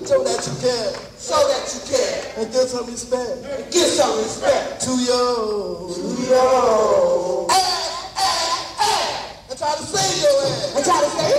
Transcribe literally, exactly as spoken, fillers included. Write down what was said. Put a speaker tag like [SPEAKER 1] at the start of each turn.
[SPEAKER 1] Show that you care.
[SPEAKER 2] Show that you care.
[SPEAKER 1] And give some respect.
[SPEAKER 2] And give some respect.
[SPEAKER 1] To your.
[SPEAKER 2] To your.
[SPEAKER 1] Hey, hey, hey. And try to save your ass.
[SPEAKER 2] And try to save